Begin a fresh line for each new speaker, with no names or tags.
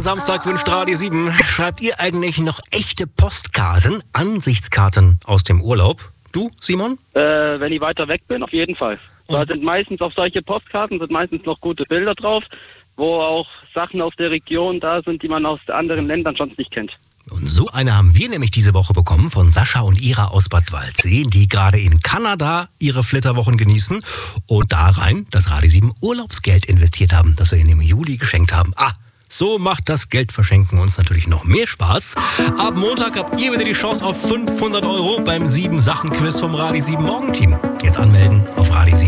Samstag wünscht Radio 7. Schreibt ihr eigentlich noch echte Postkarten, Ansichtskarten aus dem Urlaub? Du, Simon?
Wenn ich weiter weg bin, auf jeden Fall. Da sind meistens auf solche Postkarten sind meistens noch gute Bilder drauf, wo auch Sachen aus der Region da sind, die man aus anderen Ländern sonst nicht kennt.
Und so eine haben wir nämlich diese Woche bekommen von Sascha und Ira aus Bad Waldsee, die gerade in Kanada ihre Flitterwochen genießen und da rein das Radio 7 Urlaubsgeld investiert haben, das wir ihnen im Juli geschenkt haben. So macht das Geldverschenken uns natürlich noch mehr Spaß. Ab Montag habt ihr wieder die Chance auf 500 € beim 7-Sachen-Quiz vom Radio 7 Morgenteam. Jetzt anmelden auf Radio 7.